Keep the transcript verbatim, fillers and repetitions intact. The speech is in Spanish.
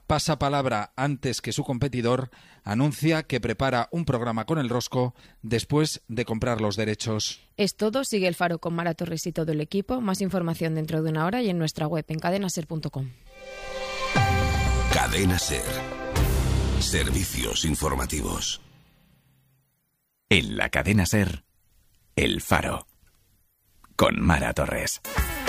pasa palabra antes que su competidor, anuncia que prepara un programa con El Rosco después de comprar los derechos. Es todo. Sigue El Faro con Mara Torres y todo el equipo. Más información dentro de una hora y en nuestra web en cadena ser punto com. Cadena Ser. Servicios informativos. En la Cadena Ser, El Faro, con Mara Torres.